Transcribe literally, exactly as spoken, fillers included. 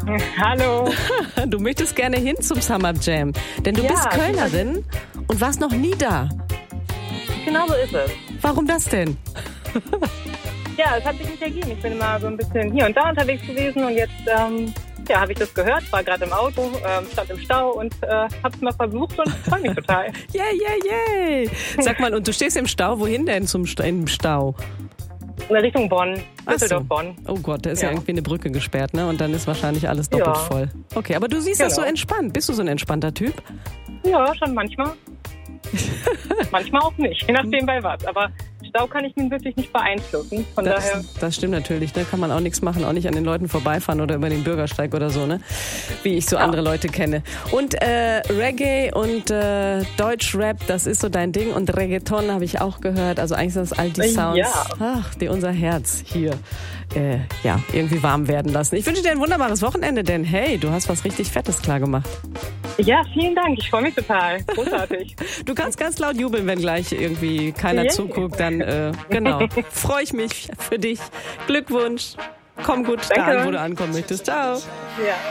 Hallo. Du möchtest gerne hin zum Summer Jam, denn du Ja, bist Kölnerin und warst noch nie da. Genau so ist es. Warum das denn? Ja, es hat sich nicht ergeben. Ich bin immer so ein bisschen hier und da unterwegs gewesen und jetzt ähm, ja, habe ich das gehört, war gerade im Auto, ähm, stand im Stau und äh, habe es mal versucht und freue mich total. Yay, yay, yay. Sag mal, und du stehst im Stau, wohin denn zum St- im Stau? In Richtung Bonn, Ach so. Düsseldorf-Bonn. Oh Gott, da ist ja. Ja. irgendwie eine Brücke gesperrt, ne? Und dann ist wahrscheinlich alles doppelt Ja. voll. Okay, aber du siehst das so Genau. entspannt. Bist du so ein entspannter Typ? Ja, schon manchmal. Manchmal auch nicht, je nachdem bei was. Aber Stau kann ich nun wirklich nicht beeinflussen. Von daher. Das, das stimmt natürlich, da ne? kann man auch nichts machen, auch nicht an den Leuten vorbeifahren oder über den Bürgersteig oder so, ne? Wie ich so Ja. andere Leute kenne. Und äh, Reggae und äh, Deutschrap, das ist so dein Ding. Und Reggaeton habe ich auch gehört. Also eigentlich sind das all die Sounds, Ja. ach, die unser Herz hier äh, ja, irgendwie warm werden lassen. Ich wünsche dir ein wunderbares Wochenende, denn hey, du hast was richtig Fettes klar gemacht. Ja, vielen Dank. Ich freue mich total. Großartig. Du kannst ganz laut jubeln, wenn gleich irgendwie keiner Yay. zuguckt, dann äh, genau. Freue ich mich für dich. Glückwunsch. Komm gut da Danke. an, wo du ankommen möchtest. Ciao. Ja.